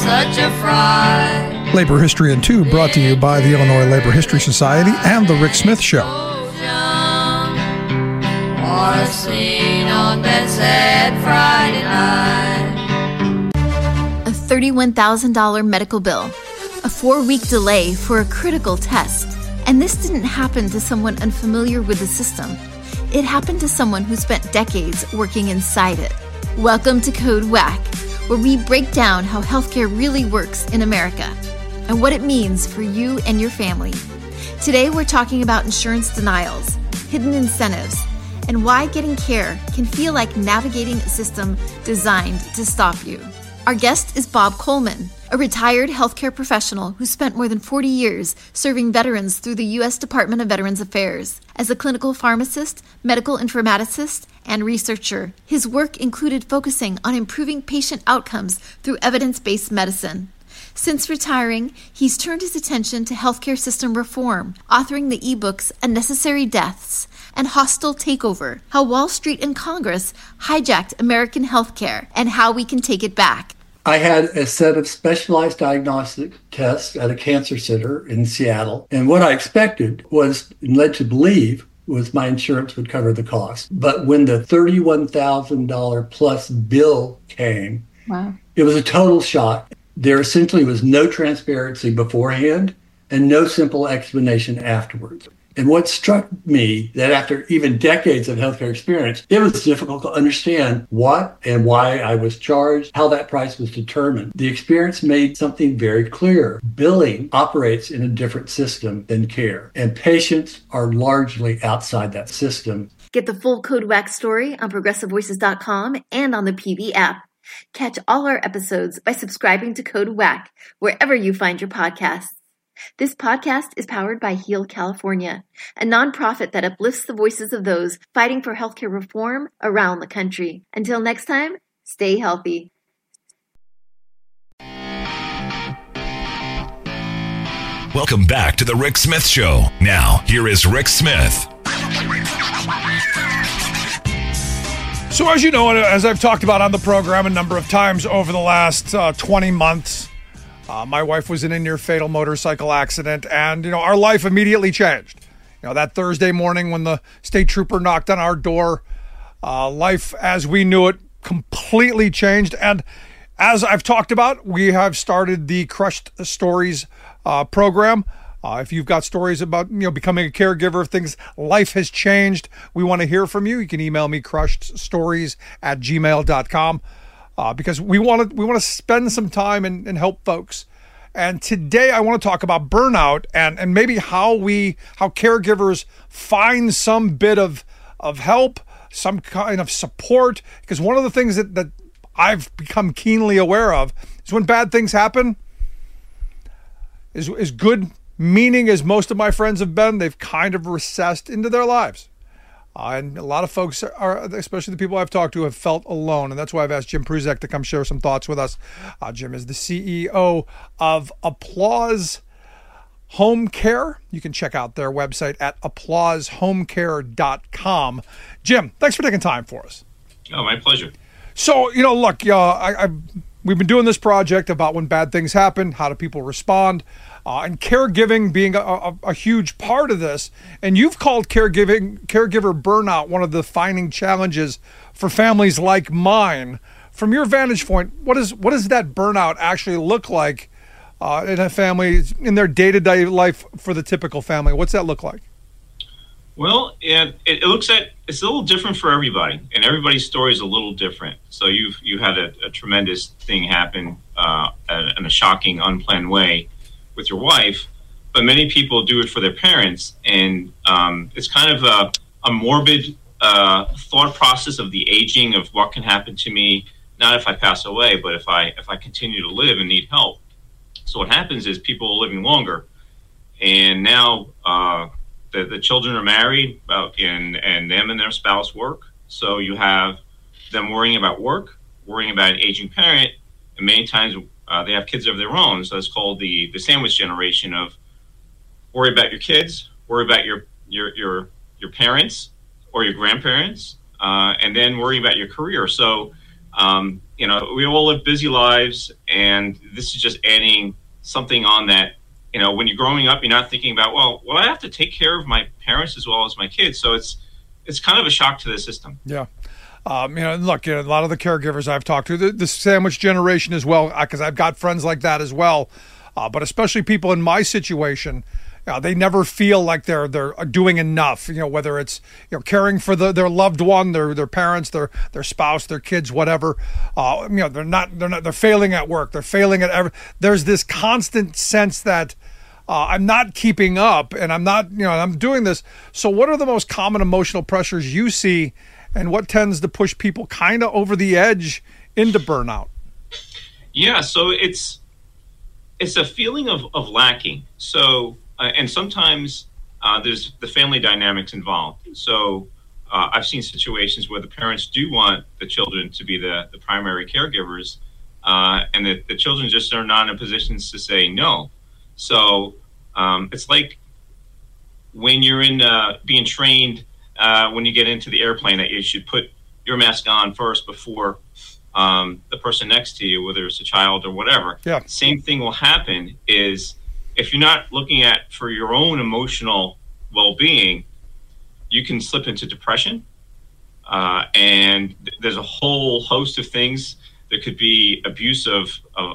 such a fright. Labor History in 2 brought to you by the Illinois Labor History Society and The Rick Smith Show. Or seen on that sad Friday night. A $31,000 medical bill, a 4-week delay for a critical test. And this didn't happen to someone unfamiliar with the system. It happened to someone who spent decades working inside it. Welcome to Code Whack, where we break down how healthcare really works in America and what it means for you and your family. Today, we're talking about insurance denials, hidden incentives, and why getting care can feel like navigating a system designed to stop you. Our guest is Bob Coleman, a retired healthcare professional who spent more than 40 years serving veterans through the U.S. Department of Veterans Affairs. As a clinical pharmacist, medical informaticist, and researcher, his work included focusing on improving patient outcomes through evidence-based medicine. Since retiring, he's turned his attention to healthcare system reform, authoring the ebooks Unnecessary Deaths and Hostile Takeover, How Wall Street and Congress Hijacked American Healthcare and How We Can Take It Back. I had a set of specialized diagnostic tests at a cancer center in Seattle. And what I expected was, and led to believe, was my insurance would cover the cost. But when the $31,000 plus bill came, Wow. It was a total shock. There essentially was no transparency beforehand and no simple explanation afterwards. And what struck me that after even decades of healthcare experience, it was difficult to understand what and why I was charged, how that price was determined. The experience made something very clear. Billing operates in a different system than care, and patients are largely outside that system. Get the full Code Whack story on ProgressiveVoices.com and on the PV app. Catch all our episodes by subscribing to Code Whack wherever you find your podcasts. This podcast is powered by Heal California, a nonprofit that uplifts the voices of those fighting for healthcare reform around the country. Until next time, stay healthy. Welcome back to The Rick Smith Show. Now, here is Rick Smith. So as you know, as I've talked about on the program a number of times over the last 20 months, my wife was in a near-fatal motorcycle accident, and, our life immediately changed. That Thursday morning when the state trooper knocked on our door, life as we knew it completely changed. And as I've talked about, we have started the Crushed Stories program. If you've got stories about, becoming a caregiver, things, life has changed, we want to hear from you. You can email me, crushedstories@gmail.com. Because we want to spend some time and help folks. And today I want to talk about burnout and maybe how caregivers find some bit of help, some kind of support. Because one of the things that I've become keenly aware of is when bad things happen, is good meaning as most of my friends have been, they've kind of recessed into their lives. And a lot of folks are, especially the people I've talked to, have felt alone. And that's why I've asked Jim Pruzek to come share some thoughts with us. Jim is the CEO of Applause Home Care. You can check out their website at applaushomecare.com. Jim, thanks for taking time for us. Oh, my pleasure. So, look, we've been doing this project about when bad things happen, how do people respond? And caregiving being a huge part of this. And you've called caregiver burnout one of the defining challenges for families like mine. From your vantage point, what does that burnout actually look like in a family, in their day-to-day life for the typical family? What's that look like? Well, it's a little different for everybody, and everybody's story is a little different. So you had a tremendous thing happen in a shocking, unplanned way with your wife, but many people do it for their parents, and it's kind of a morbid thought process of the aging of what can happen to me, not if I pass away, but if I continue to live and need help. So what happens is people are living longer, and now the children are married, and them and their spouse work. So you have them worrying about work, worrying about an aging parent, and many times they have kids of their own. So it's called the sandwich generation of worry about your kids, worry about your parents or your grandparents, and then worry about your career. So We all live busy lives, and this is just adding something on that. When you're growing up, you're not thinking about, well, I have to take care of my parents as well as my kids. So it's kind of a shock to the system. Yeah. Look, a lot of the caregivers I've talked to, the sandwich generation as well, because I've got friends like that as well. But especially people in my situation, they never feel like they're doing enough. Whether it's caring for their loved one, their parents, their spouse, their kids, whatever. They're failing at work. They're failing at there's this constant sense that I'm not keeping up, and I'm doing this. So, what are the most common emotional pressures you see, and what tends to push people kind of over the edge into burnout? Yeah, so it's a feeling of lacking. So. And sometimes there's the family dynamics involved. So I've seen situations where the parents do want the children to be the primary caregivers, and the children just are not in positions to say no. So it's like when you're in being trained, when you get into the airplane, that you should put your mask on first before the person next to you, whether it's a child or whatever. Yeah. Same thing will happen is, if you're not looking at for your own emotional well-being, you can slip into depression. And there's a whole host of things. There could be abuse of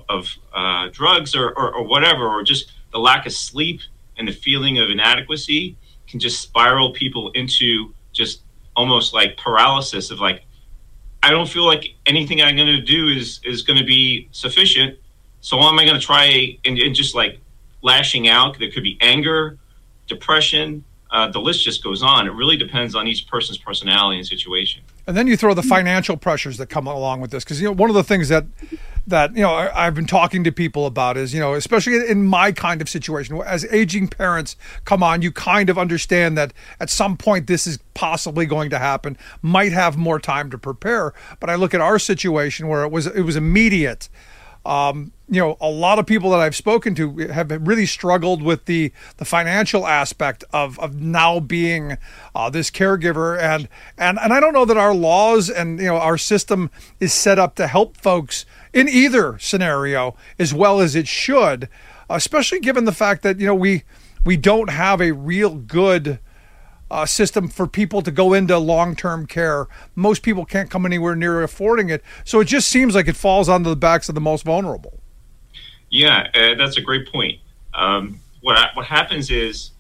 drugs or whatever, or just the lack of sleep and the feeling of inadequacy can just spiral people into just almost like paralysis of like, I don't feel like anything I'm going to do is going to be sufficient. So why am I going to try and just like lashing out? There could be anger, depression. The list just goes on. It really depends on each person's personality and situation. And then you throw the financial pressures that come along with this, because one of the things that I've been talking to people about is, especially in my kind of situation, as aging parents come on, you kind of understand that at some point this is possibly going to happen. Might have more time to prepare, but I look at our situation where it was immediate. A lot of people that I've spoken to have really struggled with the financial aspect of now being this caregiver, and I don't know that our laws and our system is set up to help folks in either scenario as well as it should, especially given the fact that we don't have a real good system for people to go into long-term care. Most people can't come anywhere near affording it. So it just seems like it falls onto the backs of the most vulnerable. Yeah, that's a great point. What happens is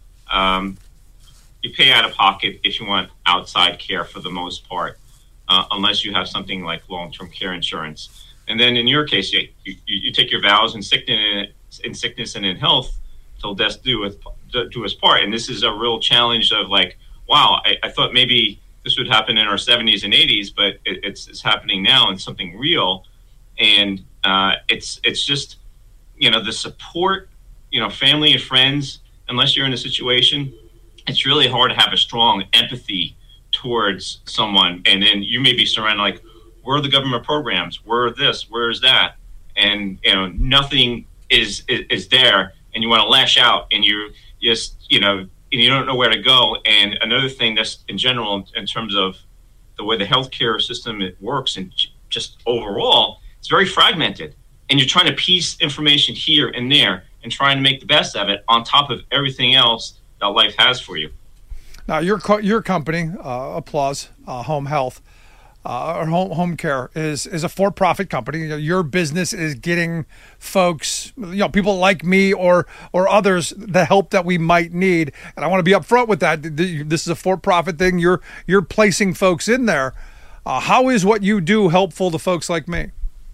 you pay out of pocket if you want outside care for the most part, unless you have something like long-term care insurance. And then in your case, you take your vows in sickness and in health till death do us part. And this is a real challenge of like, wow, I thought maybe this would happen in our 70s and 80s, but it's happening now, and something real. And it's just, the support, family and friends, unless you're in a situation, it's really hard to have a strong empathy towards someone. And then you may be surrounded like, where are the government programs? Where are this? Where is that? And, nothing is there. And you want to lash out, and you just, and you don't know where to go. And another thing that's in general, in terms of the way the healthcare system works, and just overall, it's very fragmented. And you're trying to piece information here and there and trying to make the best of it on top of everything else that life has for you. Now, your company, Applause Home Health, or home care, is a for-profit company. Your business is getting folks, people like me or others, the help that we might need. And I want to be upfront with that. This is a for-profit thing. You're placing folks in there. How is what you do helpful to folks like me?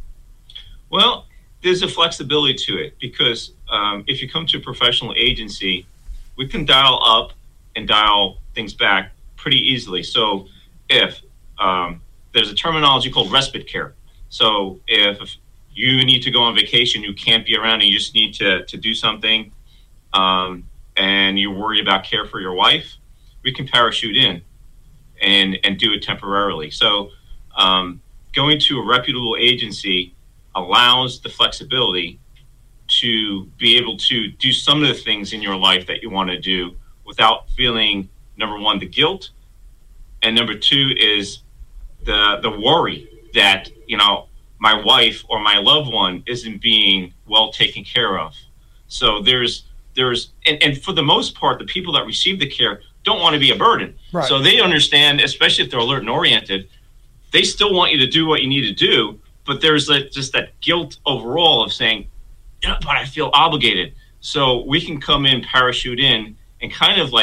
Well, there's a flexibility to it, because if you come to a professional agency, we can dial up and dial things back pretty easily. So if there's a terminology called respite care. So if you need to go on vacation, you can't be around, and you just need to do something, and you worry about care for your wife, we can parachute in and do it temporarily. So going to a reputable agency allows the flexibility to be able to do some of the things in your life that you want to do without feeling, number one, the guilt, and number two is the worry that, my wife or my loved one isn't being well taken care of. So and for the most part, the people that receive the care don't want to be a burden. Right. So they understand, especially if they're alert and oriented, they still want you to do what you need to do, but there's just that guilt overall of saying, but I feel obligated. So we can come in, parachute in, and kind of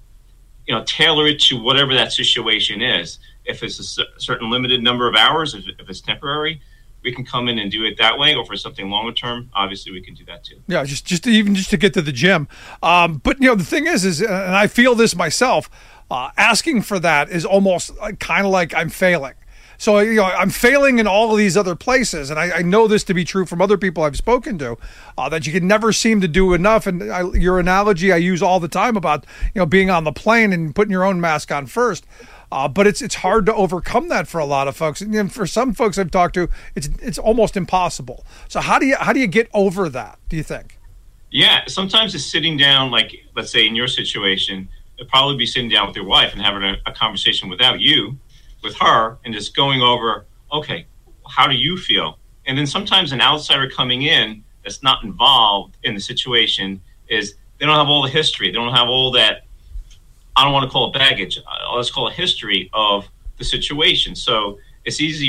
tailor it to whatever that situation is. If it's a certain limited number of hours, if it's temporary, we can come in and do it that way. Or for something longer term, obviously we can do that too. Yeah, just to get to the gym. But the thing is, and I feel this myself, asking for that is almost kind of like I'm failing. So, I'm failing in all of these other places. And I know this to be true from other people I've spoken to, that you can never seem to do enough. And your analogy I use all the time about, being on the plane and putting your own mask on first. But it's hard to overcome that for a lot of folks. And for some folks I've talked to, it's almost impossible. So how do you get over that, do you think? Yeah, sometimes it's sitting down, like, let's say in your situation, it'd probably be sitting down with your wife and having a conversation without you, with her, and just going over, okay, how do you feel? And then sometimes an outsider coming in that's not involved in the situation is they don't have all the history. They don't have all that, I don't want to call it baggage. Let's call it history of the situation. So it's easier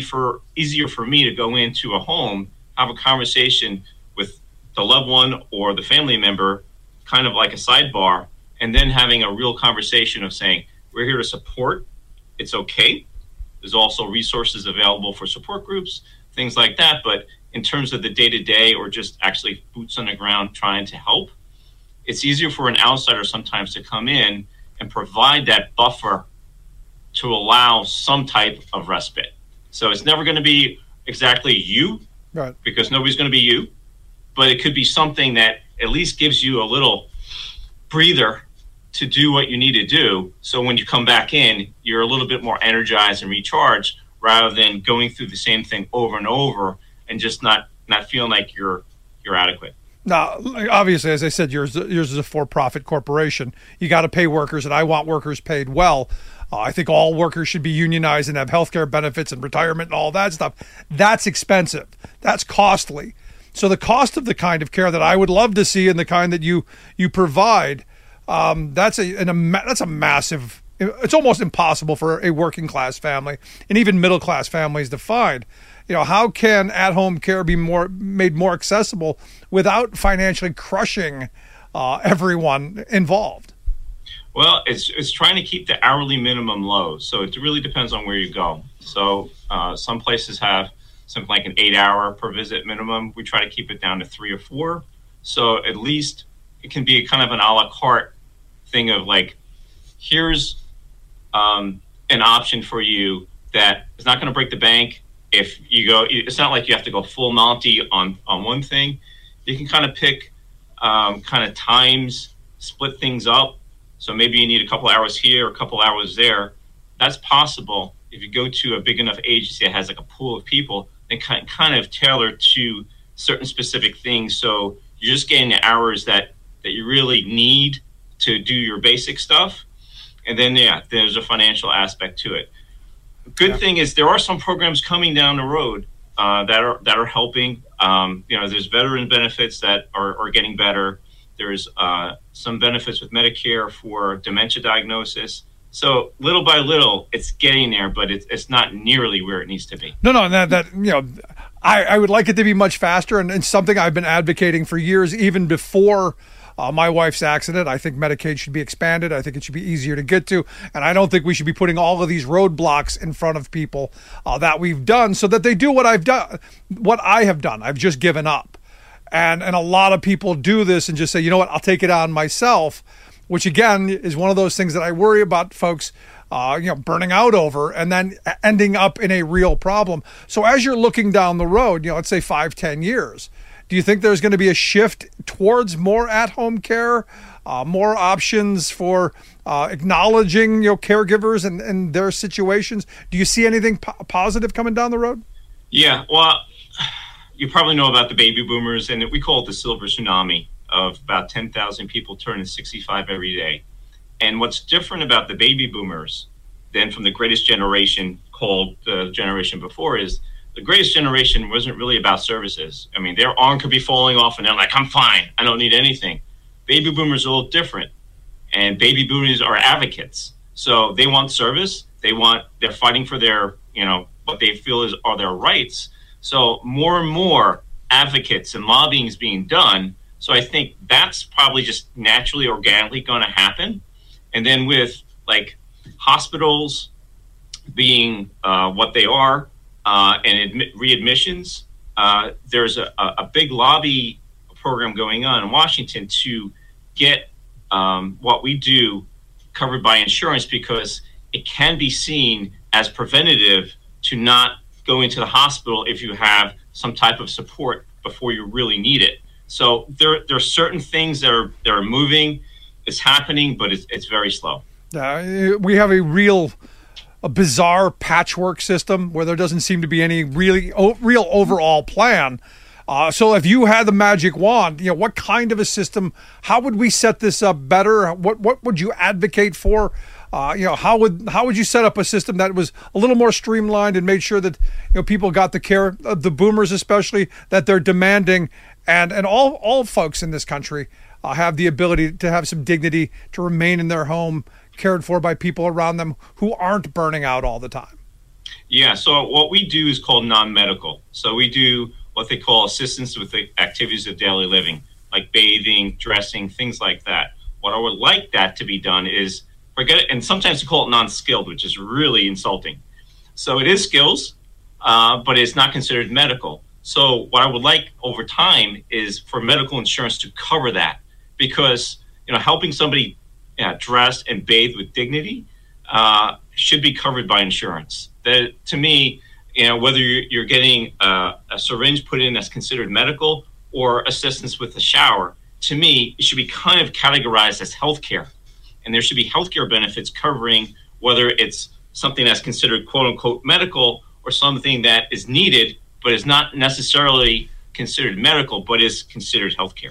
for me to go into a home, have a conversation with the loved one or the family member, kind of like a sidebar, and then having a real conversation of saying, we're here to support. It's okay. There's also resources available for support groups, things like that. But in terms of the day-to-day or just actually boots on the ground trying to help, it's easier for an outsider sometimes to come in and provide that buffer to allow some type of respite. So it's never going to be exactly you, right? Because nobody's going to be you, but it could be something that at least gives you a little breather to do what you need to do. So when you come back in, you're a little bit more energized and recharged rather than going through the same thing over and over and just not feeling like you're adequate. Now, obviously, as I said, yours is a for-profit corporation. You got to pay workers, and I want workers paid well. I think all workers should be unionized and have health care benefits and retirement and all that stuff. That's expensive. That's costly. So the cost of the kind of care that I would love to see and the kind that you provide, that's a massive. It's almost impossible for a working class family and even middle class families to find. How can at-home care be made more accessible without financially crushing everyone involved? Well, it's trying to keep the hourly minimum low. So it really depends on where you go. So some places have something like an 8-hour per visit minimum. We try to keep it down to 3 or 4. So at least it can be kind of an a la carte thing of like, here's an option for you that is not going to break the bank. If you go, it's not like you have to go full Monty on one thing. You can kind of pick kind of times, split things up. So maybe you need a couple hours here, a couple hours there. That's possible. If you go to a big enough agency that has like a pool of people, they kind of tailor to certain specific things. So you're just getting the hours that you really need to do your basic stuff. And then, there's a financial aspect to it. Good thing is there are some programs coming down the road that are helping. There's veteran benefits that are getting better. There's some benefits with Medicare for dementia diagnosis. So little by little, it's getting there, but it's not nearly where it needs to be. No, I would like it to be much faster, and it's something I've been advocating for years, even before my wife's accident. I think Medicaid should be expanded. I think it should be easier to get to. And I don't think we should be putting all of these roadblocks in front of people that we've done so that they do what I have done. I've just given up. And a lot of people do this and just say, you know what, I'll take it on myself, which again is one of those things that I worry about folks burning out over and then ending up in a real problem. So as you're looking down the road, let's say 5-10 years, do you think there's going to be a shift towards more at-home care, more options for acknowledging caregivers and their situations? Do you see anything positive coming down the road? Yeah, well, you probably know about the baby boomers, and we call it the silver tsunami of about 10,000 people turning 65 every day. And what's different about the baby boomers than from the greatest generation called the generation before is the greatest generation wasn't really about services. I mean, their arm could be falling off and they're like, I'm fine. I don't need anything. Baby boomers are a little different. And baby boomers are advocates. So they want service. They're fighting for their, what they feel are their rights. So more and more advocates and lobbying is being done. So I think that's probably just naturally, organically going to happen. And then with like hospitals being what they are, and readmissions, there's a big lobby program going on in Washington to get what we do covered by insurance, because it can be seen as preventative to not go into the hospital if you have some type of support before you really need it. So there are certain things that are moving. It's happening, but it's very slow. We have a bizarre patchwork system where there doesn't seem to be any real overall plan. So if you had the magic wand, what kind of a system, how would we set this up better? What would you advocate for? How would you set up a system that was a little more streamlined and made sure that people got the care, the boomers especially, that they're demanding, and all folks in this country have the ability to have some dignity, to remain in their home, cared for by people around them who aren't burning out all the time? Yeah, so what we do is called non-medical. So we do what they call assistance with the activities of daily living, like bathing, dressing, things like that. What I would like that to be done is forget it, and sometimes we call it non-skilled, which is really insulting. So it is skills, but it's not considered medical. So what I would like over time is for medical insurance to cover that, because helping somebody dress and bathe with dignity should be covered by insurance. That, to me, whether you're getting a syringe put in that's considered medical or assistance with a shower, to me, it should be kind of categorized as healthcare. And there should be healthcare benefits covering whether it's something that's considered quote unquote medical or something that is needed, but is not necessarily considered medical, but is considered healthcare.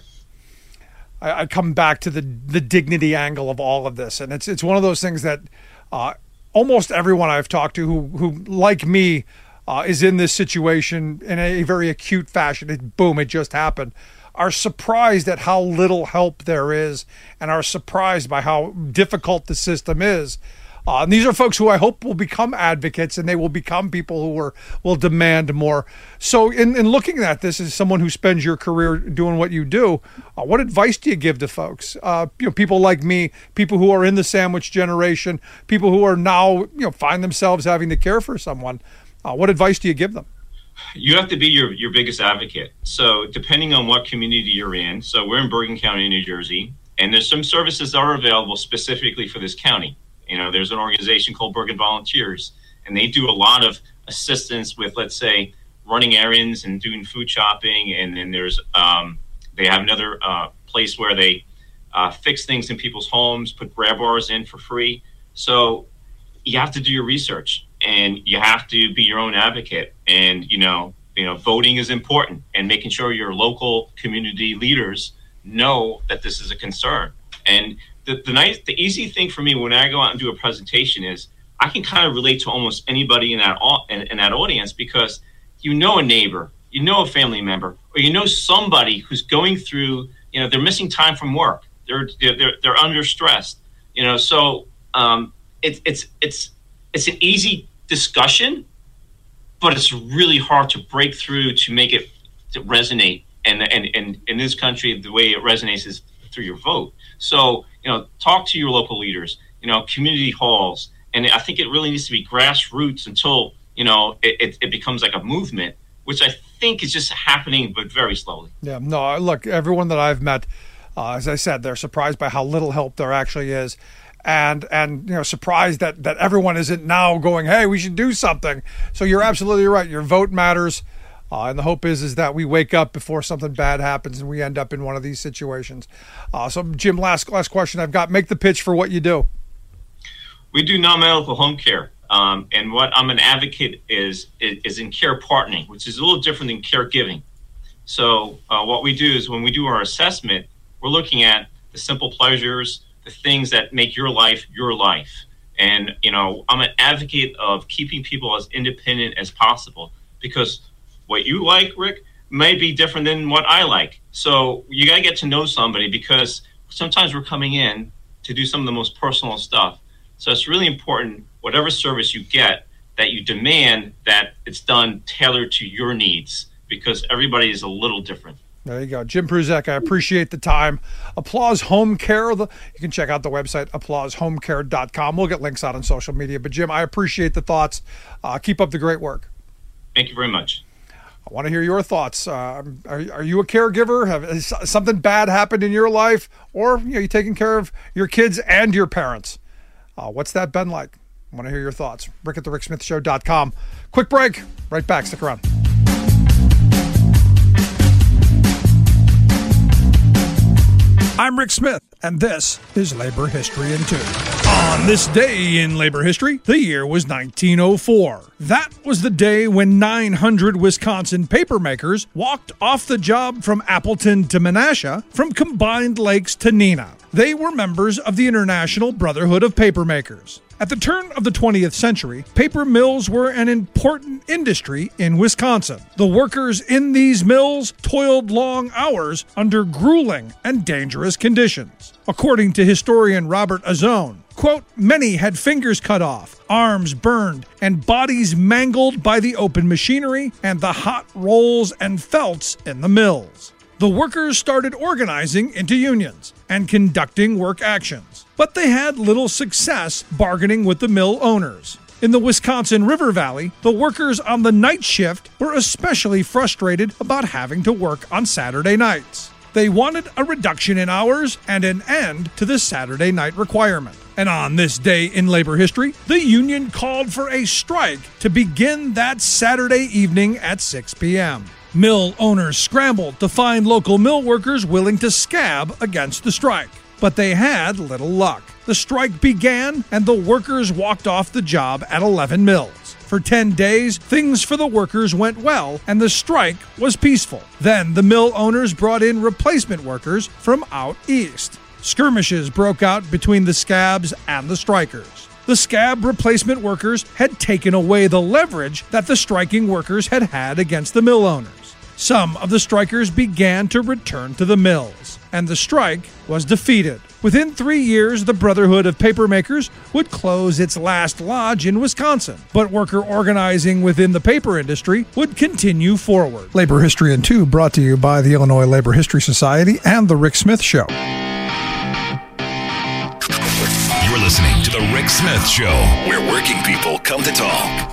I come back to the dignity angle of all of this. And it's one of those things that almost everyone I've talked to who like me, is in this situation in a very acute fashion. It just happened. Are surprised at how little help there is, and are surprised by how difficult the system is. And these are folks who I hope will become advocates, and they will become people who will demand more. So in looking at this as someone who spends your career doing what you do, what advice do you give to folks? People like me, people who are in the sandwich generation, people who are now find themselves having to care for someone. What advice do you give them? You have to be your biggest advocate. So depending on what community you're in, so we're in Bergen County, New Jersey, and there's some services that are available specifically for this county. There's an organization called Bergen Volunteers, and they do a lot of assistance with, let's say, running errands and doing food shopping. And then there's they have another place where they fix things in people's homes, put grab bars in for free. So you have to do your research, and you have to be your own advocate. And voting is important, and making sure your local community leaders know that this is a concern. And the easy thing for me when I go out and do a presentation is I can kind of relate to almost anybody in that audience, because a neighbor, a family member, or somebody who's going through, they're missing time from work, they're under stress, so it's an easy discussion, but it's really hard to break through to make it to resonate. And in this country, the way it resonates is through your vote. So, talk to your local leaders, community halls. And I think it really needs to be grassroots until, it becomes like a movement, which I think is just happening, but very slowly. Yeah, no, look, everyone that I've met, as I said, they're surprised by how little help there actually is. And surprised that everyone isn't now going, hey, we should do something. So you're absolutely right. Your vote matters. And the hope is that we wake up before something bad happens and we end up in one of these situations. So Jim, last question I've got, make the pitch for what you do. We do non-medical home care. And what I'm an advocate is in care partnering, which is a little different than caregiving. So what we do is when we do our assessment, we're looking at the simple pleasures, the things that make your life. And, I'm an advocate of keeping people as independent as possible, because what you like, Rick, may be different than what I like. So you got to get to know somebody, because sometimes we're coming in to do some of the most personal stuff. So it's really important, whatever service you get, that you demand that it's done tailored to your needs, because everybody is a little different. There you go. Jim Pruzek, I appreciate the time. Applause Home Care. You can check out the website, applaushomecare.com. We'll get links out on social media. But, Jim, I appreciate the thoughts. Keep up the great work. Thank you very much. I want to hear your thoughts. Are you a caregiver? Has something bad happened in your life? Or you taking care of your kids and your parents? What's that been like? I want to hear your thoughts. Rick at thericksmithshow.com. Quick break. Right back. Stick around. I'm Rick Smith, and this is Labor History in 2. On this day in labor history, the year was 1904. That was the day when 900 Wisconsin papermakers walked off the job from Appleton to Menasha, from Combined Lakes to Neenah. They were members of the International Brotherhood of Papermakers. At the turn of the 20th century, paper mills were an important industry in Wisconsin. The workers in these mills toiled long hours under grueling and dangerous conditions. According to historian Robert Azone, quote, many had fingers cut off, arms burned, and bodies mangled by the open machinery and the hot rolls and felts in the mills. The workers started organizing into unions and conducting work actions, but they had little success bargaining with the mill owners. In the Wisconsin River Valley, the workers on the night shift were especially frustrated about having to work on Saturday nights. They wanted a reduction in hours and an end to the Saturday night requirement. And on this day in labor history, the union called for a strike to begin that Saturday evening at 6 p.m. Mill owners scrambled to find local mill workers willing to scab against the strike. But they had little luck. The strike began and the workers walked off the job at 11 mills. For 10 days, things for the workers went well and the strike was peaceful. Then the mill owners brought in replacement workers from out east. Skirmishes broke out between the scabs and the strikers. The scab replacement workers had taken away the leverage that the striking workers had had against the mill owners. Some of the strikers began to return to the mills, and the strike was defeated. Within 3 years, the Brotherhood of Papermakers would close its last lodge in Wisconsin, but worker organizing within the paper industry would continue forward. Labor History in 2 brought to you by the Illinois Labor History Society and The Rick Smith Show. You're listening to The Rick Smith Show, where working people come to talk.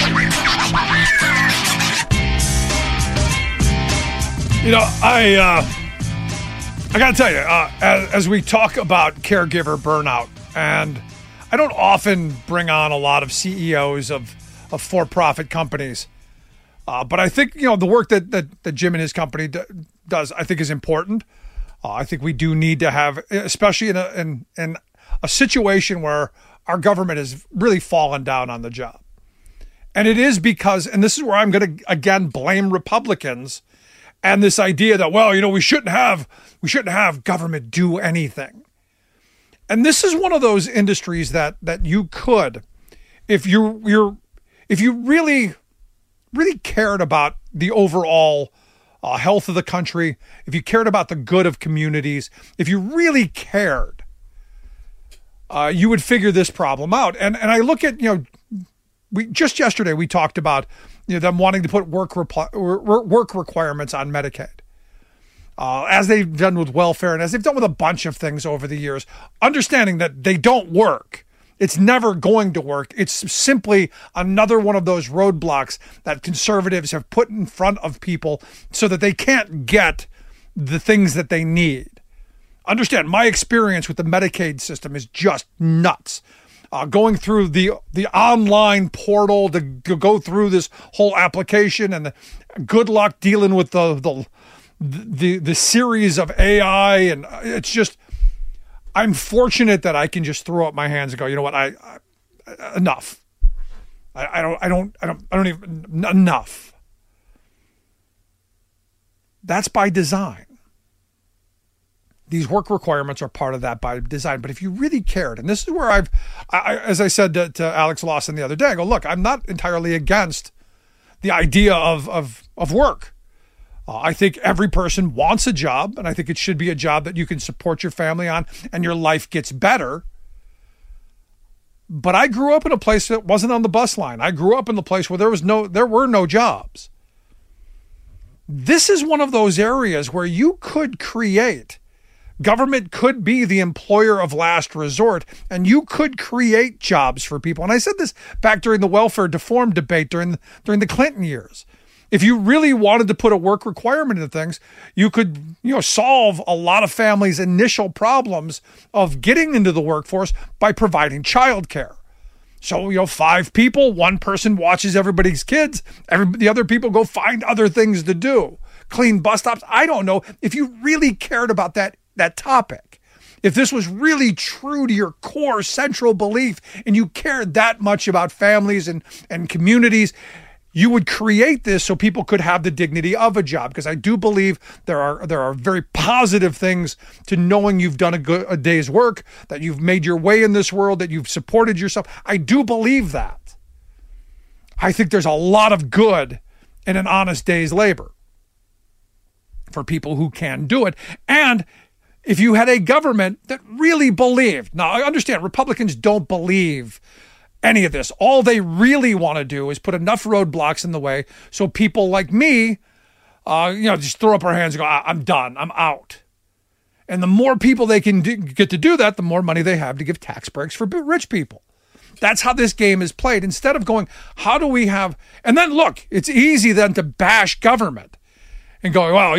I got to tell you, as we talk about caregiver burnout, and I don't often bring on a lot of CEOs of for-profit companies, but I think, the work that Jim and his company does, I think is important. I think we do need to have, especially in a situation where our government has really fallen down on the job. And it is because, and this is where I'm going to, again, blame Republicans and this idea that, we shouldn't have government do anything. And this is one of those industries that you could, if you really cared about the overall health of the country, if you cared about the good of communities, if you really cared, you would figure this problem out. And I look at, yesterday we talked about them wanting to put work requirements on Medicaid, as they've done with welfare and as they've done with a bunch of things over the years, understanding that they don't work. It's never going to work. It's simply another one of those roadblocks that conservatives have put in front of people so that they can't get the things that they need. Understand, my experience with the Medicaid system is just nuts. Going through the online portal to go through this whole application, and good luck dealing with the series of AI, and it's just, I'm fortunate that I can just throw up my hands and go, you know what, enough. I don't even enough. That's by design. These work requirements are part of that by design. But if you really cared, and this is where as I said to Alex Lawson the other day, I go, look, I'm not entirely against the idea of work. I think every person wants a job, and I think it should be a job that you can support your family on and your life gets better. But I grew up in a place that wasn't on the bus line. I grew up in the place where there were no jobs. This is one of those areas where you could create. Government could be the employer of last resort, and you could create jobs for people. And I said this back during the welfare reform debate during the Clinton years. If you really wanted to put a work requirement into things, you could, solve a lot of families' initial problems of getting into the workforce by providing childcare. So, 5 people, one person watches everybody's kids, the other people go find other things to do. Clean bus stops. I don't know if you really cared about that topic. If this was really true to your core central belief and you cared that much about families and communities, you would create this so people could have the dignity of a job. Because I do believe there are very positive things to knowing you've done a day's work, that you've made your way in this world, that you've supported yourself. I do believe that. I think there's a lot of good in an honest day's labor for people who can do it. And if you had a government that really believed, now I understand Republicans don't believe any of this. All they really want to do is put enough roadblocks in the way so people like me, just throw up our hands and go, I'm done, I'm out. And the more people they can get to do that, the more money they have to give tax breaks for rich people. That's how this game is played. Instead of going, how do we have, and then look, it's easy then to bash government and go, well,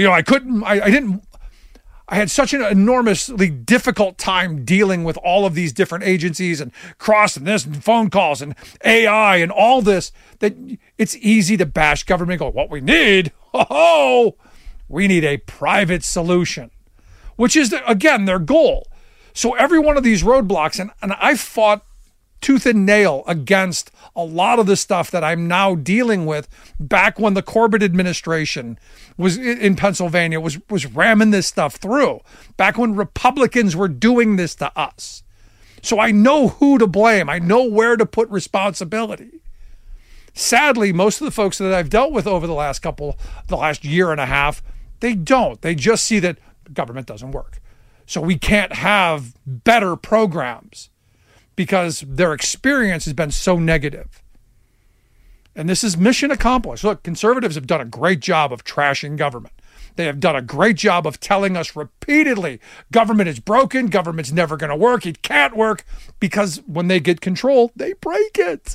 I had such an enormously difficult time dealing with all of these different agencies and crossing this and phone calls and AI and all this, that it's easy to bash government and go, what we need, we need a private solution, which is, again, their goal. So every one of these roadblocks, and I fought tooth and nail against a lot of the stuff that I'm now dealing with back when the Corbett administration was in Pennsylvania, was ramming this stuff through, back when Republicans were doing this to us. So I know who to blame. I know where to put responsibility. Sadly, most of the folks that I've dealt with over the last year and a half, they don't. They just see that government doesn't work. So we can't have better programs because their experience has been so negative. And this is mission accomplished. Look, conservatives have done a great job of trashing government. They have done a great job of telling us repeatedly, government is broken, government's never going to work, it can't work, because when they get control, they break it.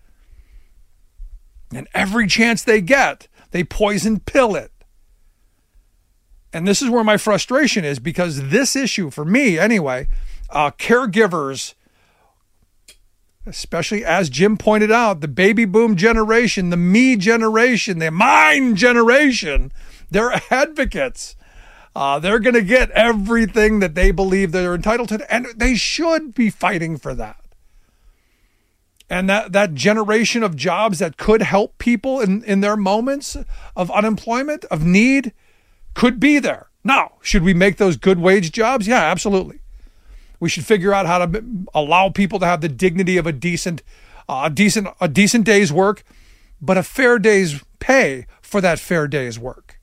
And every chance they get, they poison pill it. And this is where my frustration is, because this issue, for me anyway, caregivers, especially as Jim pointed out, the baby boom generation, the me generation, the mine generation, they're advocates. They're going to get everything that they believe they're entitled to, and they should be fighting for that. And that generation of jobs that could help people in their moments of unemployment, of need, could be there. Now, should we make those good wage jobs? Yeah, absolutely. We should figure out how to allow people to have the dignity of a decent day's work, but a fair day's pay for that fair day's work.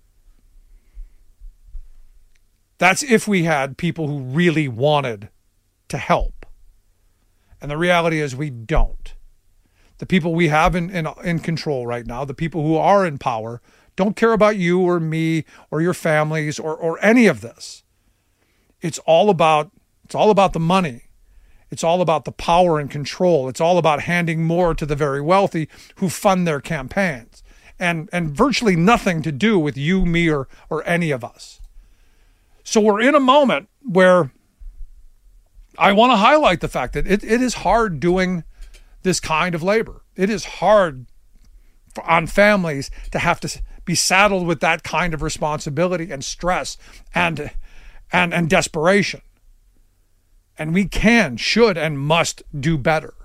That's if we had people who really wanted to help. And the reality is we don't. The people we have in control right now, the people who are in power, don't care about you or me or your families or any of this. It's all about the money. It's all about the power and control. It's all about handing more to the very wealthy who fund their campaigns, and virtually nothing to do with you, me, or any of us. So we're in a moment where I want to highlight the fact that it is hard doing this kind of labor. It is hard on families to have to be saddled with that kind of responsibility and stress and desperation. And we can, should, and must do better.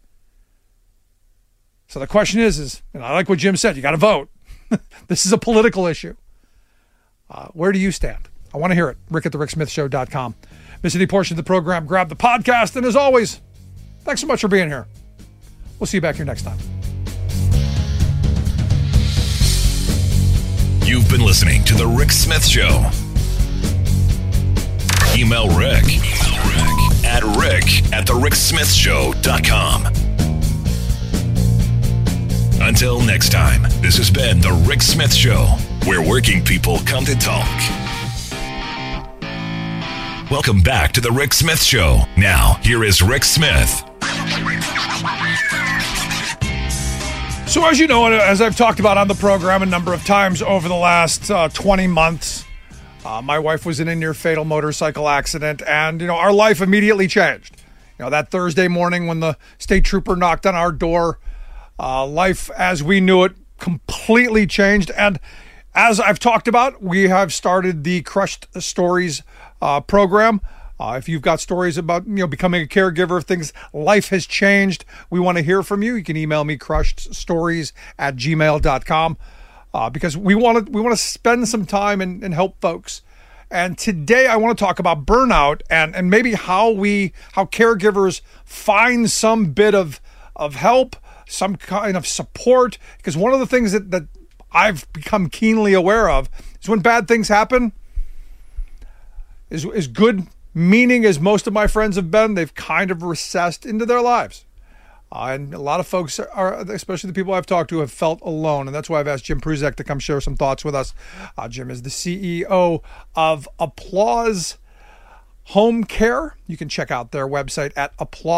So the question is, and I like what Jim said, you got to vote. This is a political issue. Where do you stand? I want to hear it. Rick@thericksmithshow.com. Miss any portion of the program, grab the podcast. And as always, thanks so much for being here. We'll see you back here next time. You've been listening to The Rick Smith Show. Email Rick at rick@thericksmithshow.com. Until next time, this has been The Rick Smith Show, where working people come to talk. Welcome back to The Rick Smith Show. Now, here is Rick Smith. So as you know, as I've talked about on the program a number of times over the last 20 months, my wife was in a near fatal motorcycle accident, and, our life immediately changed. That Thursday morning when the state trooper knocked on our door, life as we knew it completely changed. And as I've talked about, we have started the Crushed Stories program. If you've got stories about, becoming a caregiver, things, life has changed, we want to hear from you. You can email me crushedstories@gmail.com because we want to spend some time and help folks. And today I want to talk about burnout and maybe how caregivers find some bit of help, some kind of support. Because one of the things that I've become keenly aware of is when bad things happen, is good meaning as most of my friends have been, they've kind of recessed into their lives. And a lot of folks are, especially the people I've talked to, have felt alone. And that's why I've asked Jim Pruzek to come share some thoughts with us. Jim is the CEO of Applause Home Care. You can check out their website at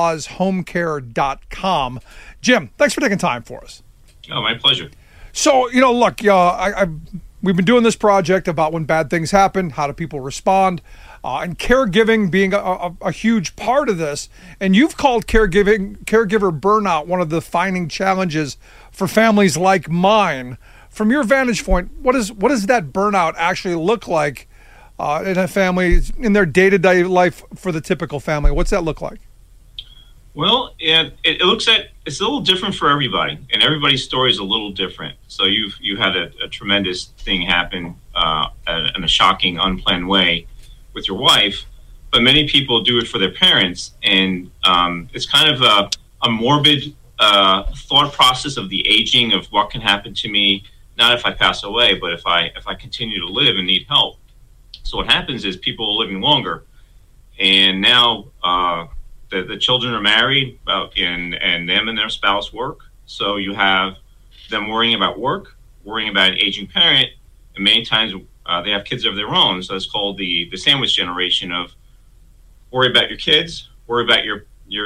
applaushomecare.com. Jim, thanks for taking time for us. Oh, my pleasure. So, look, we've been doing this project about when bad things happen, how do people respond, and caregiving being a huge part of this. And you've called caregiver burnout one of the defining challenges for families like mine. From your vantage point, what does that burnout actually look like in a family, in their day-to-day life for the typical family? What's that look like? Well, it looks at it's a little different for everybody, and everybody's story is a little different. So you had a tremendous thing happen in a shocking, unplanned way with your wife, but many people do it for their parents, and it's kind of a morbid thought process of the aging of what can happen to me, not if I pass away, but if I continue to live and need help. So what happens is people are living longer, and now the children are married, and them and their spouse work. So you have them worrying about work, worrying about an aging parent, and many times they have kids of their own. So it's called the sandwich generation of worry about your kids, worry about your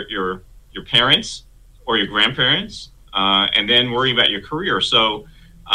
parents or your grandparents, and then worry about your career. So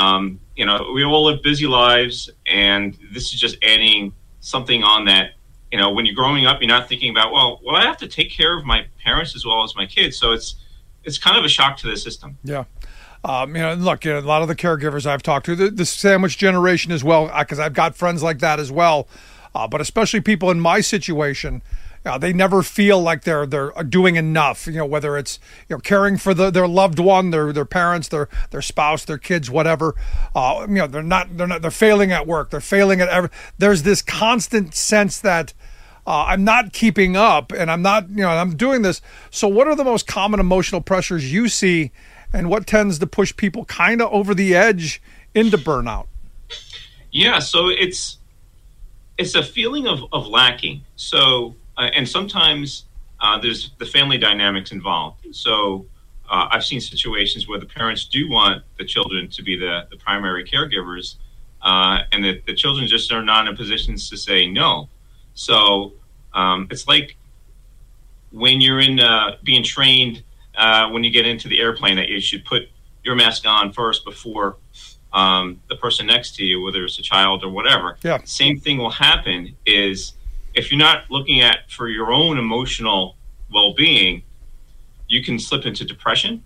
we all live busy lives, and this is just adding something on that. When you're growing up, you're not thinking about, well, I have to take care of my parents as well as my kids. So it's kind of a shock to the system. Yeah. Look, a lot of the caregivers I've talked to, the sandwich generation as well, because I've got friends like that as well. But especially people in my situation, they never feel like they're doing enough. Whether it's caring for their loved one, their parents, their spouse, their kids, whatever. They're failing at work. They're failing at there's this constant sense that I'm not keeping up, and I'm not. I'm doing this. So, what are the most common emotional pressures you see, and what tends to push people kind of over the edge into burnout? Yeah, so it's a feeling of lacking. So. And sometimes there's the family dynamics involved. So I've seen situations where the parents do want the children to be the primary caregivers, and the children just are not in positions to say no. So it's like when you're in being trained, when you get into the airplane, that you should put your mask on first before the person next to you, whether it's a child or whatever. Yeah. Same thing will happen is, if you're not looking at for your own emotional well-being, you can slip into depression.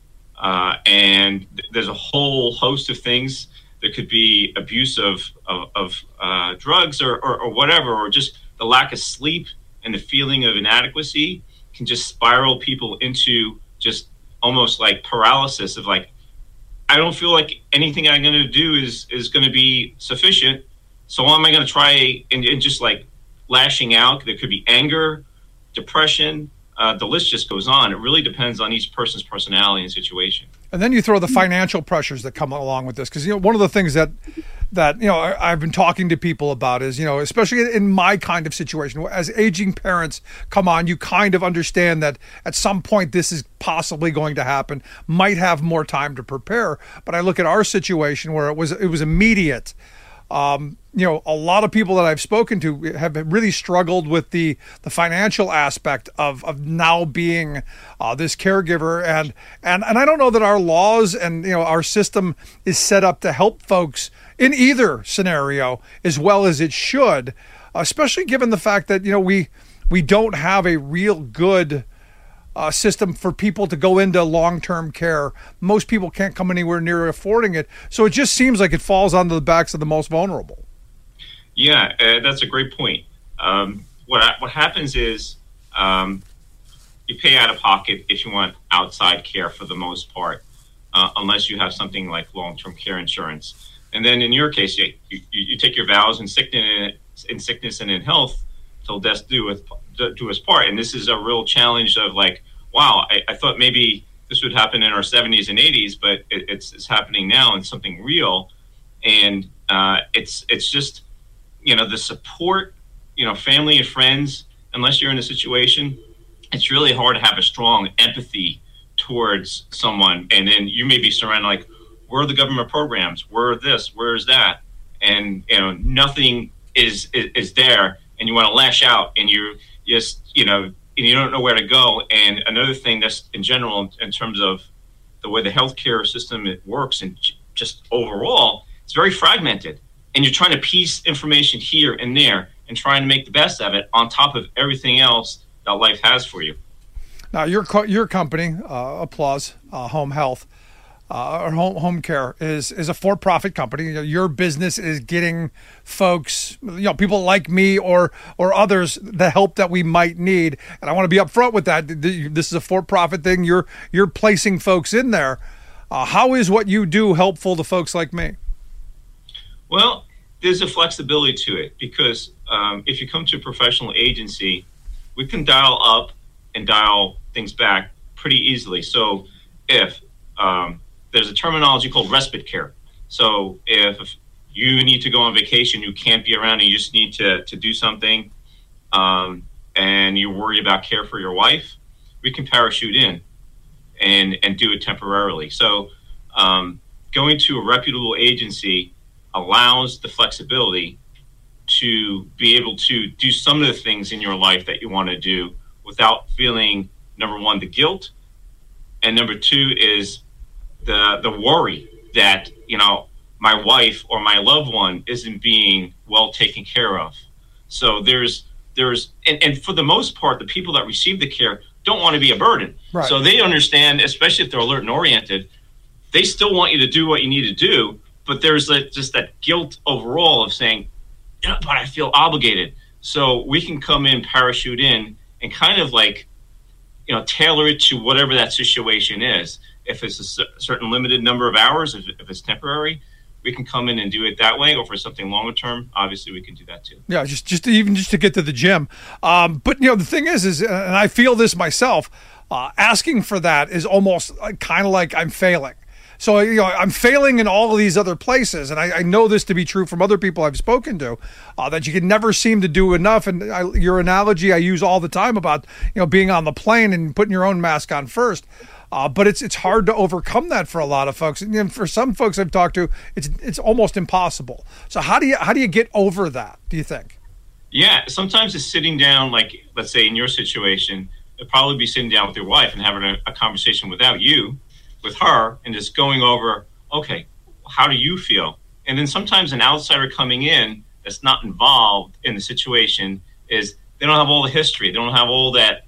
And there's a whole host of things. There could be abuse of drugs or whatever, or just the lack of sleep and the feeling of inadequacy can just spiral people into just almost like paralysis of like, I don't feel like anything I'm going to do is going to be sufficient. So am I going to try and just like lashing out? There could be anger, depression. The list just goes on. It really depends on each person's personality and situation. And then you throw the financial pressures that come along with this. Because, one of the things that that, I've been talking to people about is, especially in my kind of situation, as aging parents come on, you kind of understand that at some point this is possibly going to happen, might have more time to prepare. But I look at our situation where it was immediate. A lot of people that I've spoken to have really struggled with the financial aspect of now being this caregiver, and I don't know that our laws and our system is set up to help folks in either scenario as well as it should, especially given the fact that we don't have a real good system for people to go into long-term care. Most people can't come anywhere near affording it, so it just seems like it falls onto the backs of the most vulnerable. Yeah, that's a great point. What happens is you pay out of pocket if you want outside care for the most part, unless you have something like long-term care insurance. And then in your case, you take your vows in sickness and in health till death do us part. And this is a real challenge of like, wow, I thought maybe this would happen in our 70s and 80s, but it's happening now, and something real. And it's just, the support, family and friends, unless you're in a situation, it's really hard to have a strong empathy towards someone. And then you may be surrounded like, where are the government programs? Where are this? Where is that? And, nothing is there, and you want to lash out, and you just, and you don't know where to go. And another thing that's in general, in terms of the way the healthcare system works, and just overall, it's very fragmented. And you're trying to piece information here and there and trying to make the best of it on top of everything else that life has for you. Now, your company, Applause Home Health, or home care, is a for-profit company. Your business is getting folks, people like me or others, the help that we might need. And I want to be upfront with that. This is a for-profit thing. You're placing folks in there. How is what you do helpful to folks like me? Well, there's a flexibility to it, because if you come to a professional agency, we can dial up and dial things back pretty easily. So if there's a terminology called respite care. So if you need to go on vacation, you can't be around, and you just need to do something, and you worry about care for your wife, we can parachute in and do it temporarily. So going to a reputable agency allows the flexibility to be able to do some of the things in your life that you want to do without feeling, number one, the guilt, and number two is the worry that, my wife or my loved one isn't being well taken care of. So there's and for the most part, the people that receive the care don't want to be a burden. Right. So they understand, especially if they're alert and oriented, they still want you to do what you need to do, but there's just that guilt overall of saying, but I feel obligated. So we can come in, parachute in, and kind of like, tailor it to whatever that situation is. If it's a certain limited number of hours, if it's temporary, we can come in and do it that way. Or for something longer term, obviously we can do that too. Yeah, just to get to the gym. But the thing is, and I feel this myself, asking for that is almost kind of like I'm failing. So, I'm failing in all of these other places. And I know this to be true from other people I've spoken to, that you can never seem to do enough. And your analogy I use all the time about, being on the plane and putting your own mask on first. But it's hard to overcome that for a lot of folks. And for some folks I've talked to, it's almost impossible. So how do you get over that, do you think? Yeah, sometimes it's sitting down, like, let's say in your situation, it'd probably be sitting down with your wife and having a conversation without you, with her, and just going over, okay, how do you feel? And then sometimes an outsider coming in that's not involved in the situation is they don't have all the history. They don't have all that,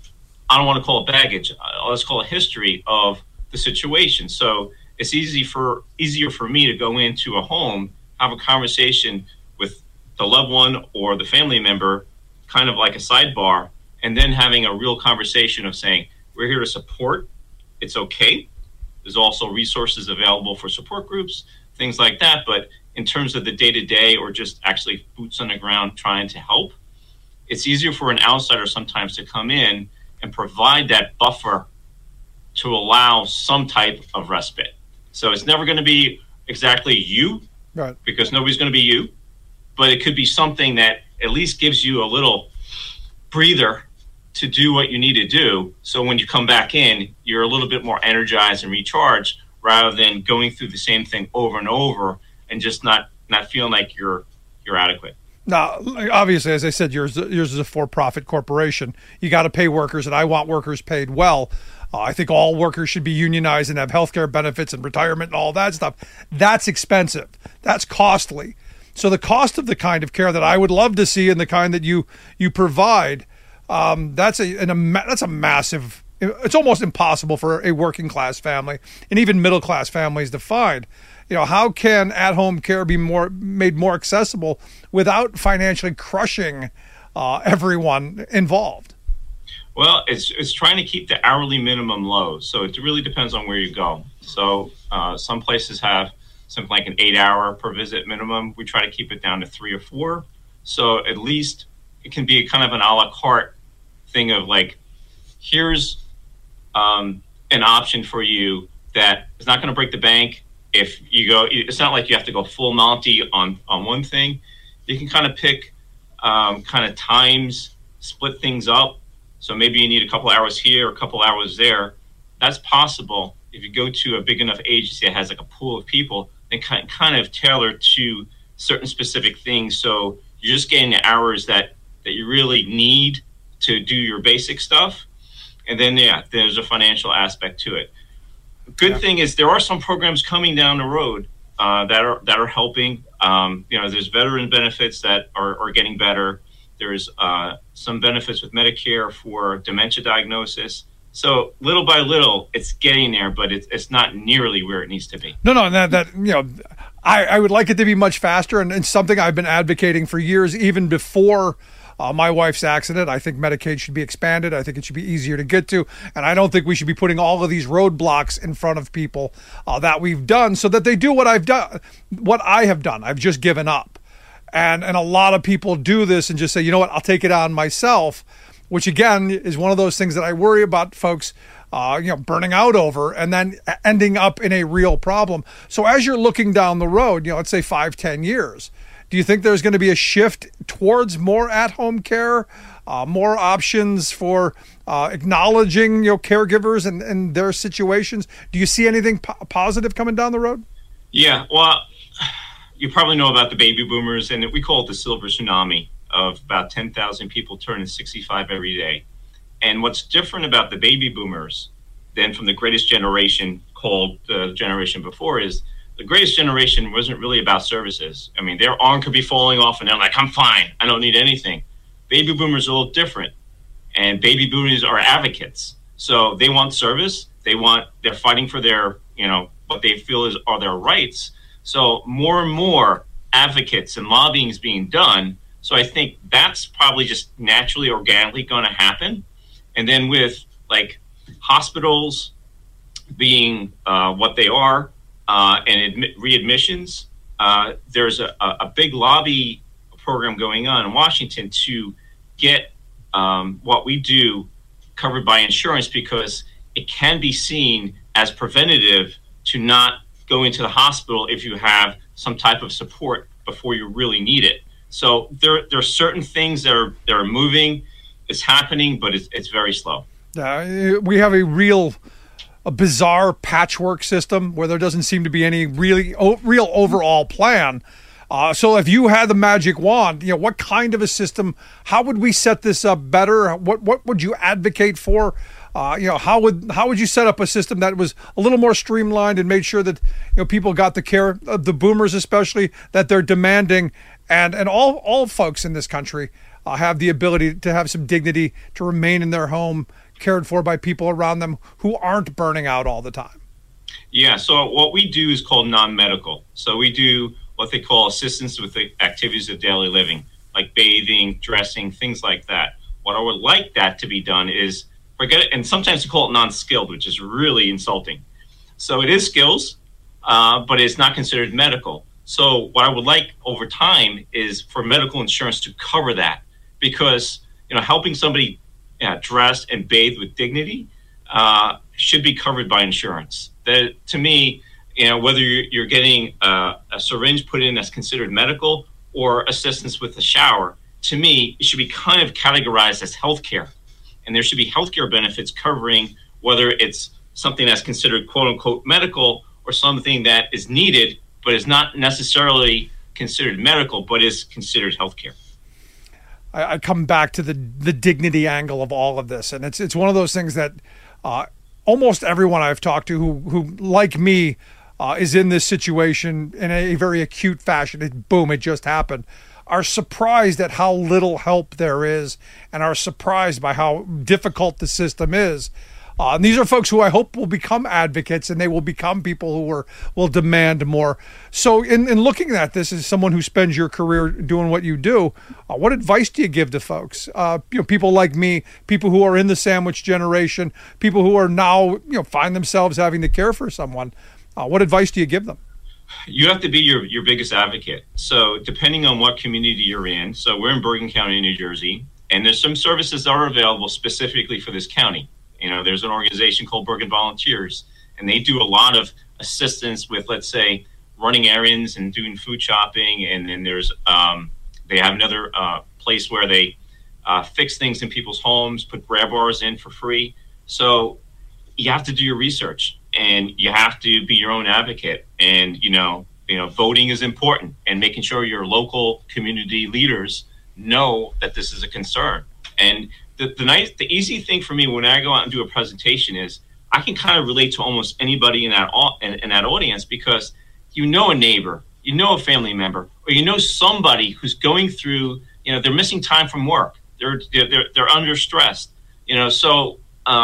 I don't want to call it baggage. Let's call it history of the situation. So it's easier for me to go into a home, have a conversation with the loved one or the family member, kind of like a sidebar, and then having a real conversation of saying, we're here to support. It's okay. There's also resources available for support groups, things like that. But in terms of the day-to-day or just actually boots on the ground trying to help, it's easier for an outsider sometimes to come in and provide that buffer to allow some type of respite. So it's never going to be exactly you Right. Because nobody's going to be you, but it could be something that at least gives you a little breather to do what you need to do. So when you come back in, you're a little bit more energized and recharged rather than going through the same thing over and over and just not feeling like you're adequate. Now, obviously, as I said, yours is a for-profit corporation. You got to pay workers, and I want workers paid well. I think all workers should be unionized and have health care benefits and retirement and all that stuff. That's expensive. That's costly. So the cost of the kind of care that I would love to see and the kind that you provide, that's a massive. It's almost impossible for a working class family and even middle class families to find. How can at-home care be made more accessible without financially crushing everyone involved? Well, it's trying to keep the hourly minimum low. So it really depends on where you go. So some places have something like an 8-hour per visit minimum. We try to keep it down to 3 or 4. So at least it can be kind of an a la carte thing of like, here's an option for you that is not going to break the bank. If you go, it's not like you have to go full Monty on one thing. You can kind of pick kind of times, split things up. So maybe you need a couple hours here, a couple hours there. That's possible. If you go to a big enough agency that has like a pool of people, they kind of tailor to certain specific things. So you're just getting the hours that you really need to do your basic stuff. And then, there's a financial aspect to it. Good thing is there are some programs coming down the road that are helping. There's veteran benefits that are getting better. There's some benefits with Medicare for dementia diagnosis. So little by little, it's getting there, but it's not nearly where it needs to be. No, I would like it to be much faster, and it's something I've been advocating for years, even before my wife's accident. I think Medicaid should be expanded. I think it should be easier to get to. And I don't think we should be putting all of these roadblocks in front of people that we've done so that they do what I have done. I've just given up. And a lot of people do this and just say, you know what, I'll take it on myself, which again is one of those things that I worry about folks burning out over and then ending up in a real problem. So as you're looking down the road, let's say 5-10 years, do you think there's going to be a shift towards more at-home care, more options for acknowledging caregivers and their situations? Do you see anything positive coming down the road? Yeah, well, you probably know about the baby boomers, and we call it the silver tsunami of about 10,000 people turning 65 every day. And what's different about the baby boomers than from the greatest generation called the generation before is the greatest generation wasn't really about services. I mean, their arm could be falling off and they're like, I'm fine. I don't need anything. Baby boomers are a little different. And baby boomers are advocates. So they want service. They're fighting for their, what they feel are their rights. So more and more advocates and lobbying is being done. So I think that's probably just naturally, organically going to happen. And then with like hospitals being what they are, and readmissions, there's a big lobby program going on in Washington to get what we do covered by insurance, because it can be seen as preventative to not go into the hospital if you have some type of support before you really need it. So there are certain things that are moving. It's happening, but it's very slow. We have a bizarre patchwork system where there doesn't seem to be any real overall plan. So if you had the magic wand, what kind of a system, how would we set this up better? What would you advocate for? How would you set up a system that was a little more streamlined and made sure that people got the care, the boomers especially, that they're demanding, and all folks in this country have the ability to have some dignity, to remain in their home, cared for by people around them who aren't burning out all the time? Yeah, so what we do is called non-medical. So we do what they call assistance with the activities of daily living, like bathing, dressing, things like that. What I would like that to be done is forget it, and sometimes we call it non-skilled, which is really insulting. So it is skills, but it's not considered medical. So what I would like over time is for medical insurance to cover that, because helping somebody dress and bathe with dignity should be covered by insurance. That, to me, whether you're getting a syringe put in that's considered medical or assistance with the shower, to me, it should be kind of categorized as healthcare. And there should be healthcare benefits covering whether it's something that's considered quote unquote medical or something that is needed, but is not necessarily considered medical, but is considered healthcare. I come back to the dignity angle of all of this. And it's one of those things that almost everyone I've talked to who like me, is in this situation in a very acute fashion. It just happened. Are surprised at how little help there is and are surprised by how difficult the system is. And these are folks who I hope will become advocates and they will become people who will demand more. So in looking at this as someone who spends your career doing what you do, what advice do you give to folks? People like me, people who are in the sandwich generation, people who are now, find themselves having to care for someone. What advice do you give them? You have to be your biggest advocate. So depending on what community you're in, so we're in Bergen County, New Jersey, and there's some services that are available specifically for this county. There's an organization called Bergen Volunteers, and they do a lot of assistance with, let's say, running errands and doing food shopping. And then there's they have another place where they fix things in people's homes, put grab bars in for free. So you have to do your research and you have to be your own advocate. And, voting is important, and making sure your local community leaders know that this is a concern. And the easy thing for me when I go out and do a presentation is I can kind of relate to almost anybody in that audience, because a neighbor, a family member, or somebody who's going through, they're missing time from work, they're under stress, so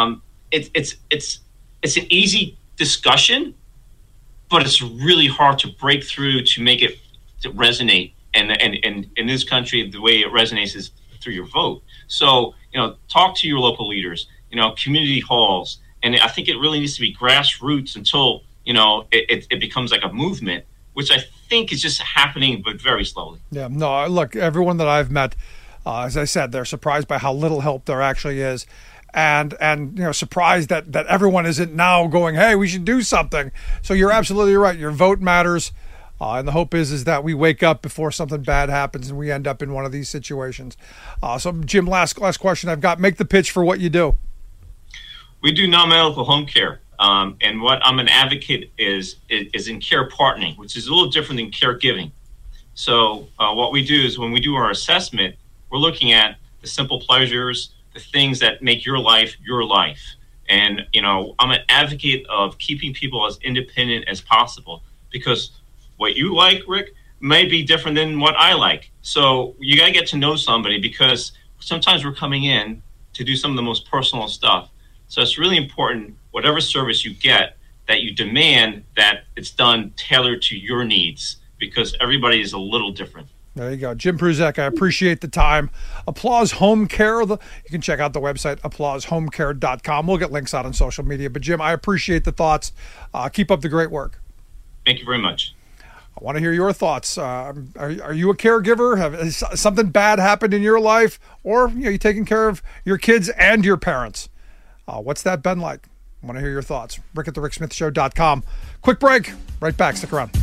it's an easy discussion, but it's really hard to break through to make it to resonate. And in this country, the way it resonates is through your vote. So, talk to your local leaders, community halls. And I think it really needs to be grassroots until, it becomes like a movement, which I think is just happening, but very slowly. Yeah, no, look, everyone that I've met, as I said, they're surprised by how little help there actually is. And surprised that everyone isn't now going, hey, we should do something. So you're absolutely right. Your vote matters. And the hope is that we wake up before something bad happens and we end up in one of these situations. So Jim, last question I've got, make the pitch for what you do. We do non-medical home care. And what I'm an advocate is in care partnering, which is a little different than caregiving. So what we do is when we do our assessment, we're looking at the simple pleasures, the things that make your life your life. And, I'm an advocate of keeping people as independent as possible, because what you like, Rick, may be different than what I like. So you got to get to know somebody, because sometimes we're coming in to do some of the most personal stuff. So it's really important, whatever service you get, that you demand that it's done tailored to your needs, because everybody is a little different. There you go. Jim Pruzek, I appreciate the time. Applause Home Care. You can check out the website, applaushomecare.com. We'll get links out on social media. But Jim, I appreciate the thoughts. Keep up the great work. Thank you very much. I want to hear your thoughts. Are you a caregiver? Has something bad happened in your life? Or you taking care of your kids and your parents? What's that been like? I want to hear your thoughts. Rick at thericksmithshow.com. Quick break. Right back. Stick around.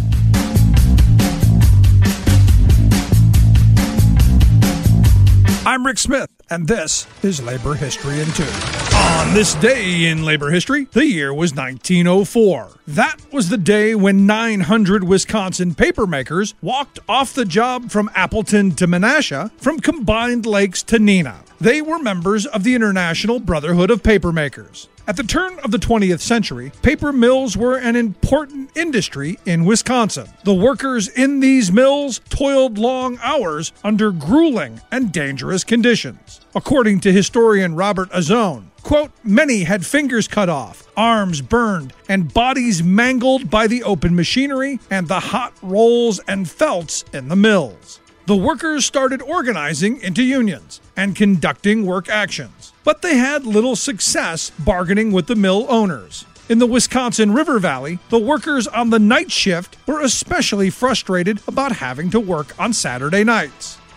I'm Rick Smith, and this is Labor History in 2. On this day in labor history, the year was 1904. That was the day when 900 Wisconsin papermakers walked off the job from Appleton to Menasha, from Combined Lakes to Neenah. They were members of the International Brotherhood of Papermakers. At the turn of the 20th century, paper mills were an important industry in Wisconsin. The workers in these mills toiled long hours under grueling and dangerous conditions. According to historian Robert Azone, quote, many had fingers cut off, arms burned, and bodies mangled by the open machinery and the hot rolls and felts in the mills. The workers started organizing into unions and conducting work actions, but they had little success bargaining with the mill owners. In the Wisconsin River Valley, the workers on the night shift were especially frustrated about having to work on Saturday nights.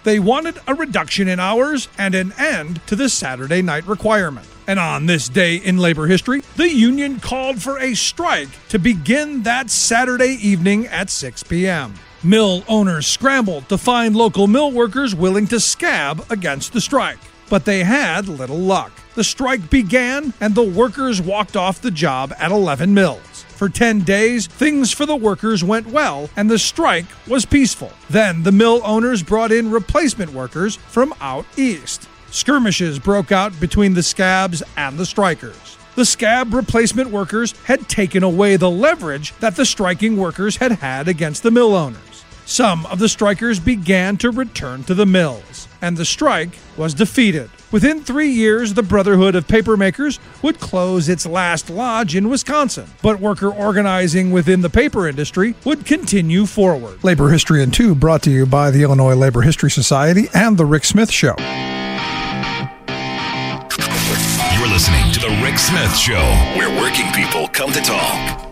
They wanted a reduction in hours and an end to the Saturday night requirement. And on this day in labor history, the union called for a strike to begin that Saturday evening at 6 p.m. Mill owners scrambled to find local mill workers willing to scab against the strike. But they had little luck. The strike began and the workers walked off the job at 11 mills. For 10 days, things for the workers went well and the strike was peaceful. Then the mill owners brought in replacement workers from out east. Skirmishes broke out between the scabs and the strikers. The scab replacement workers had taken away the leverage that the striking workers had had against the mill owners. Some of the strikers began to return to the mills, and the strike was defeated. Within 3 years, the Brotherhood of Papermakers would close its last lodge in Wisconsin, but worker organizing within the paper industry would continue forward. Labor History in 2 brought to you by the Illinois Labor History Society and The Rick Smith Show. You're listening to The Rick Smith Show, where working people come to talk.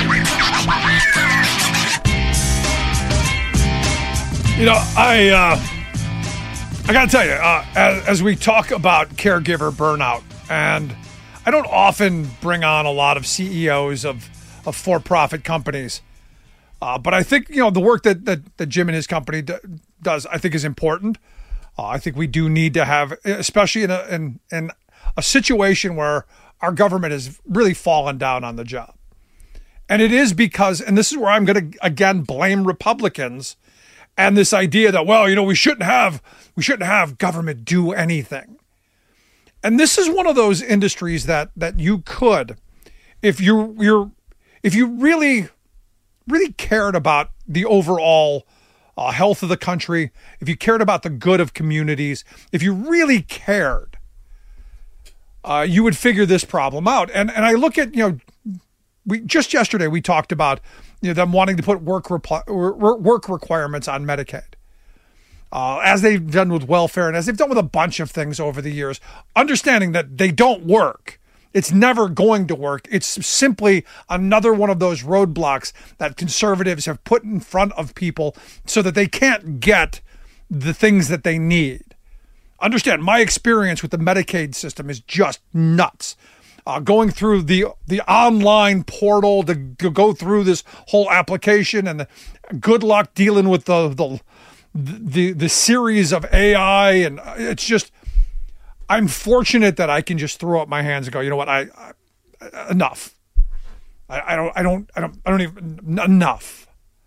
You know, I got to tell you, as we talk about caregiver burnout, and I don't often bring on a lot of CEOs of for-profit companies, but I think, you know, the work that Jim and his company does, I think is important. I think we do need to have, especially in a situation where our government has really fallen down on the job. And it is because, and this is where I'm going to, again, blame Republicans and this idea that, well, you know, we shouldn't have government do anything. And this is one of those industries that you could, if you really cared about the overall health of the country, if you cared about the good of communities, if you really cared, you would figure this problem out. And I look at, you know, yesterday we talked about, you know, them wanting to put work requirements on Medicaid, as they've done with welfare and as they've done with a bunch of things over the years, understanding that they don't work. It's never going to work. It's simply another one of those roadblocks that conservatives have put in front of people so that they can't get the things that they need. Understand, my experience with the Medicaid system is just nuts. Going through the online portal to go through this whole application, and good luck dealing with the series of AI, and it's just, I'm fortunate that I can just throw up my hands and go, you know what, I enough. I don't even enough.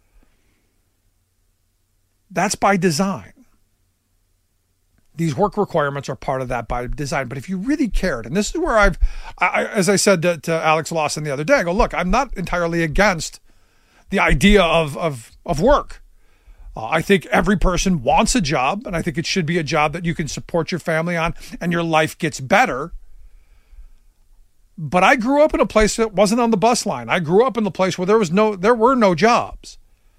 That's by design. These work requirements are part of that by design. But if you really cared, and this is where I as I said to Alex Lawson the other day, I go, look, I'm not entirely against the idea of work. I think every person wants a job, and I think it should be a job that you can support your family on and your life gets better. But I grew up in a place that wasn't on the bus line. I grew up in the place where there were no jobs.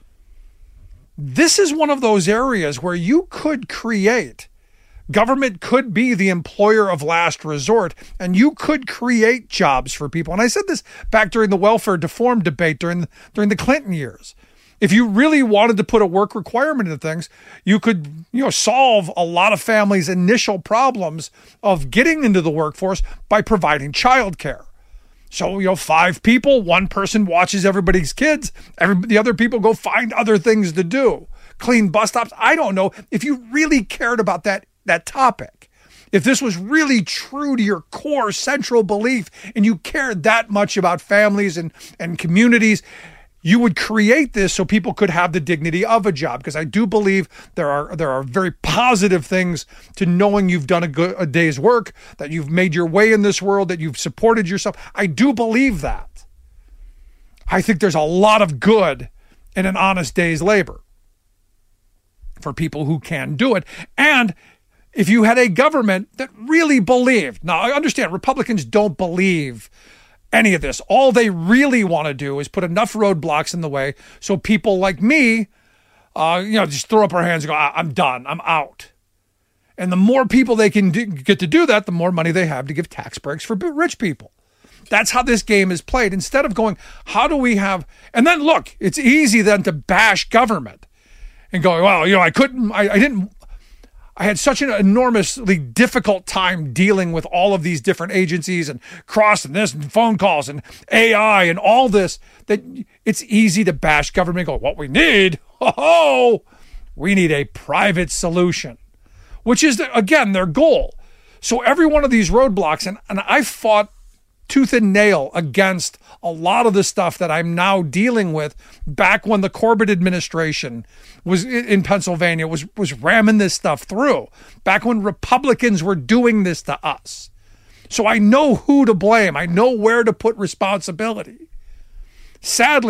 This is one of those areas where you could create. Government could be the employer of last resort, and you could create jobs for people. And I said this back during the welfare reform debate during the Clinton years. If you really wanted to put a work requirement into things, you could, you know, solve a lot of families' initial problems of getting into the workforce by providing childcare. So, you know, 5 people, 1 person watches everybody's kids, the other people go find other things to do. Clean bus stops. I don't know. If you really cared about that topic, if this was really true to your core central belief and you cared that much about families and communities, you would create this so people could have the dignity of a job. Because I do believe there are very positive things to knowing you've done a day's work, that you've made your way in this world, that you've supported yourself. I do believe that. I think there's a lot of good in an honest day's labor for people who can do it. And if you had a government that really believed, now I understand Republicans don't believe any of this. All they really want to do is put enough roadblocks in the way so people like me, just throw up our hands and go, I'm done, I'm out. And the more people they can get to do that, the more money they have to give tax breaks for rich people. That's how this game is played. Instead of going, how do we have, and then look, it's easy then to bash government and go, well, you know, I I had such an enormously difficult time dealing with all of these different agencies and crossing this and phone calls and AI and all this that it's easy to bash government and go, what we need, we need a private solution, which is, again, their goal. So every one of these roadblocks, and I fought tooth and nail against a lot of the stuff that I'm now dealing with back when the Corbett administration was in Pennsylvania, was ramming this stuff through, back when Republicans were doing this to us. So I know who to blame. I know where to put responsibility. Sadly,